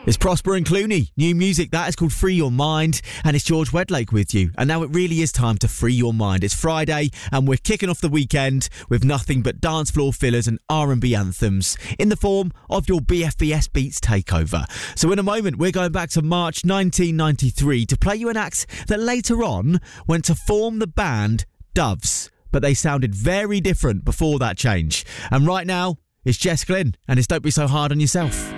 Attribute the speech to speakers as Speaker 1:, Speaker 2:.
Speaker 1: It's Prosper and Clooney. New music, that is called Free Your Mind, and it's George Wedlake with you. And now it really is time to free your mind. It's Friday, and we're kicking off the weekend with nothing but dance floor fillers and R&B anthems in the form of your BFBS Beats takeover. So in a moment, we're going back to March 1993 to play you an act that later on went to form the band Doves. But they sounded very different before that change. And right now, it's Jess Glynn, and it's Don't Be So Hard on Yourself.